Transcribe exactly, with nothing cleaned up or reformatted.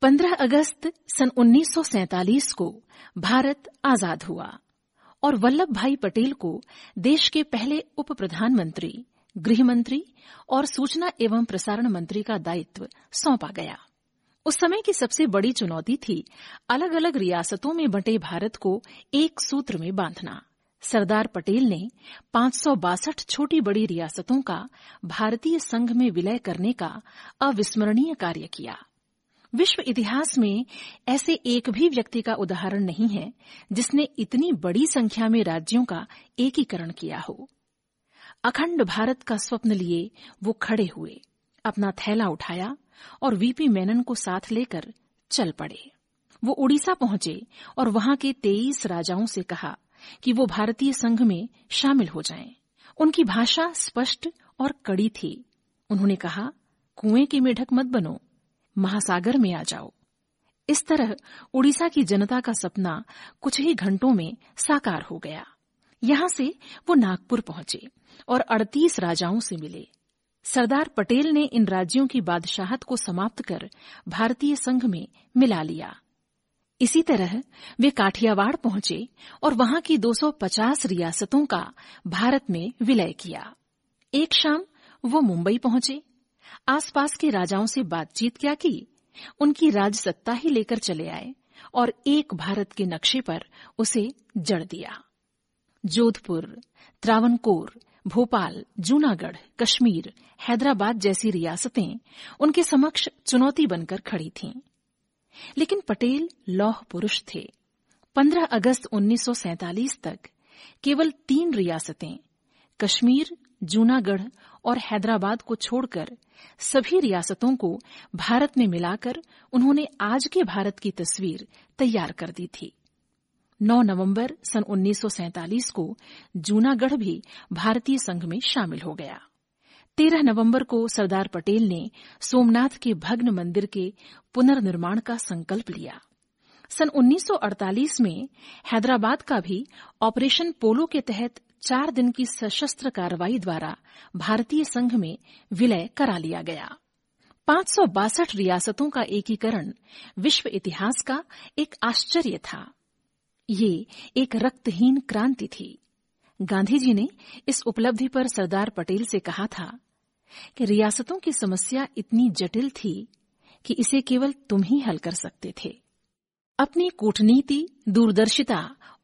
पंद्रह अगस्त सन उन्नीस सौ सैंतालीस को भारत आजाद हुआ और वल्लभ भाई पटेल को देश के पहले उप प्रधानमंत्री, गृह मंत्री और सूचना एवं प्रसारण मंत्री का दायित्व सौंपा गया। उस समय की सबसे बड़ी चुनौती थी अलग अलग रियासतों में बंटे भारत को एक सूत्र में बांधना। सरदार पटेल ने पांच सौ बासठ छोटी बड़ी रियासतों का भारतीय संघ में विलय करने का अविस्मरणीय कार्य किया। विश्व इतिहास में ऐसे एक भी व्यक्ति का उदाहरण नहीं है जिसने इतनी बड़ी संख्या में राज्यों का एकीकरण किया हो। अखंड भारत का स्वप्न लिए वो खड़े हुए, अपना थैला उठाया और वीपी मेनन को साथ लेकर चल पड़े। वो उड़ीसा पहुंचे और वहां के तेईस राजाओं से कहा कि वो भारतीय संघ में शामिल हो जाएं। उनकी भाषा स्पष्ट और कड़ी थी। उन्होंने कहा, कुएं के मेढक मत बनो, महासागर में आ जाओ। इस तरह उड़ीसा की जनता का सपना कुछ ही घंटों में साकार हो गया। यहां से वो नागपुर पहुंचे और अड़तीस राजाओं से मिले। सरदार पटेल ने इन राज्यों की बादशाहत को समाप्त कर भारतीय संघ में मिला लिया। इसी तरह वे काठियावाड़ पहुंचे और वहां की दो सौ पचास रियासतों का भारत में विलय किया। एक शाम वो मुंबई पहुंचे। आसपास के राजाओं से बातचीत क्या की, उनकी राजसत्ता ही लेकर चले आए और एक भारत के नक्शे पर उसे जड़ दिया। जोधपुर, त्रावणकोर, भोपाल, जूनागढ़, कश्मीर, हैदराबाद जैसी रियासतें उनके समक्ष चुनौती बनकर खड़ी थीं। लेकिन पटेल लौह पुरुष थे। पंद्रह अगस्त उन्नीस सौ सैंतालीस तक केवल तीन रियासतें, कश्मीर, जूनागढ़ और हैदराबाद को छोड़कर सभी रियासतों को भारत में मिलाकर उन्होंने आज के भारत की तस्वीर तैयार कर दी थी। नौ नवंबर सन उन्नीस सौ सैंतालीस को जूनागढ़ भी भारतीय संघ में शामिल हो गया। तेरह नवंबर को सरदार पटेल ने सोमनाथ के भग्न मंदिर के पुनर्निर्माण का संकल्प लिया। सन उन्नीस सौ अड़तालीस में हैदराबाद का भी ऑपरेशन पोलो के तहत चार दिन की सशस्त्र कार्रवाई द्वारा भारतीय संघ में विलय करा लिया गया। पांच सौ बासठ रियासतों का एकीकरण विश्व इतिहास का एक आश्चर्य था। ये एक रक्तहीन क्रांति थी। गांधी जी ने इस उपलब्धि पर सरदार पटेल से कहा था कि रियासतों की समस्या इतनी जटिल थी कि इसे केवल तुम ही हल कर सकते थे। अपनी कूटनीति, दूरदर्शिता